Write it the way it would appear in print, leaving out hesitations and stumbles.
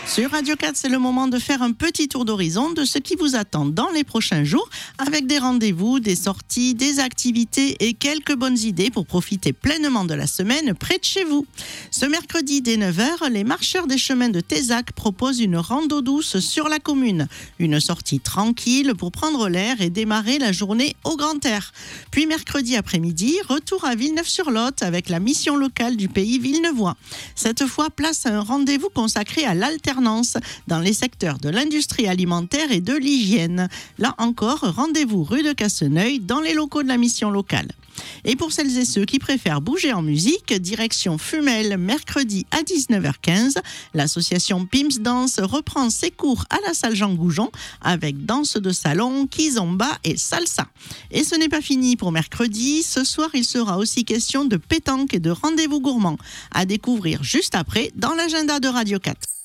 Sur Radio 4, c'est le moment de faire un petit tour d'horizon de ce qui vous attend dans les prochains jours, avec des rendez-vous, des sorties, des activités et quelques bonnes idées pour profiter pleinement de la semaine près de chez vous. Ce mercredi dès 9h, les marcheurs des chemins de Tézac proposent une rando douce sur la commune. Une sortie tranquille pour prendre l'air et démarrer la journée au grand air. Puis mercredi après-midi, retour à Villeneuve-sur-Lot avec la mission locale du pays villeneuvois. Cette fois, place à un rendez-vous consacré à l'alternance dans les secteurs de l'industrie alimentaire et de l'hygiène. Là encore, rendez-vous rue de Casseneuil dans les locaux de la mission locale. Et pour celles et ceux qui préfèrent bouger en musique, direction Fumel, mercredi à 19h15. L'association Pimps Dance reprend ses cours à la salle Jean Goujon avec danse de salon, kizomba et salsa. Et ce n'est pas fini pour mercredi. Ce soir, il sera aussi question de pétanque et de rendez-vous gourmand à découvrir juste après dans l'agenda de Radio 4.